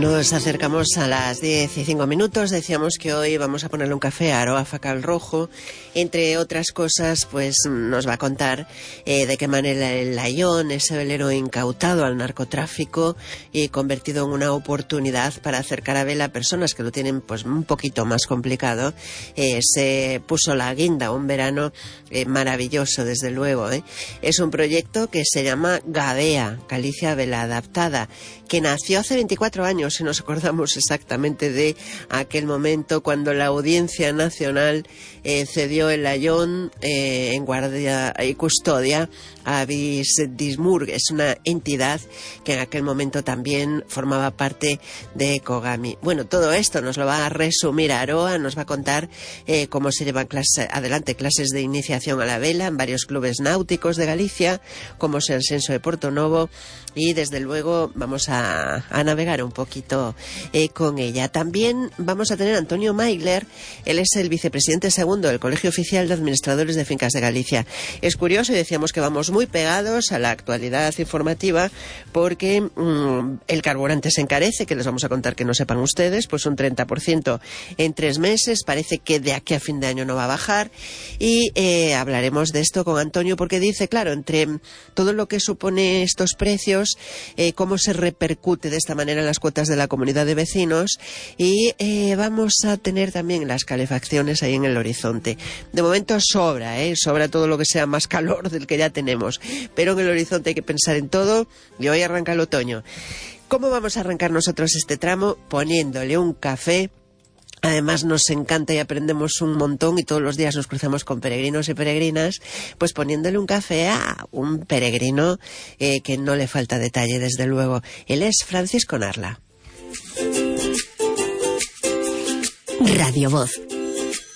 Nos acercamos a las 10:05. Decíamos que hoy vamos a ponerle un café a Aroa Facal Rojo. Entre otras cosas, pues nos va a contar de qué manera el Laión, ese velero incautado al narcotráfico y convertido en una oportunidad para acercar a vela a personas que lo tienen pues un poquito más complicado, se puso la guinda un verano maravilloso, desde luego. Es un proyecto que se llama Gadea, Galicia Vela Adaptada, que nació hace 24 años, si nos acordamos exactamente de aquel momento cuando la Audiencia Nacional cedió el Laión en guardia y custodia a Visdismurg. Es una entidad que en aquel momento también formaba parte de Kogami. Bueno, todo esto nos lo va a resumir Aroa, nos va a contar cómo se llevan adelante clases de iniciación a la vela en varios clubes náuticos de Galicia, como es el Senso de Portonovo, y desde luego vamos a navegar un poquito con ella. También vamos a tener a Antonio Maigler. Él es el vicepresidente segundo del Colegio Oficial de Administradores de Fincas de Galicia. Es curioso, y decíamos que vamos muy pegados a la actualidad informativa, porque el carburante se encarece, que les vamos a contar que no sepan ustedes, pues un 30% en 3 meses. Parece que de aquí a fin de año no va a bajar, y hablaremos de esto con Antonio, porque dice, claro, entre todo lo que supone estos precios, cómo se repercute de esta manera en las cuotas de la comunidad de vecinos, y vamos a tener también las calefacciones ahí en el horizonte. De momento sobra todo lo que sea más calor del que ya tenemos, pero en el horizonte hay que pensar en todo, y hoy arranca el otoño. ¿Cómo vamos a arrancar nosotros este tramo? Poniéndole un café. Además nos encanta y aprendemos un montón, y todos los días nos cruzamos con peregrinos y peregrinas, pues poniéndole un café a un peregrino que no le falta detalle, desde luego. Él es Francisco Narla. Radio Voz,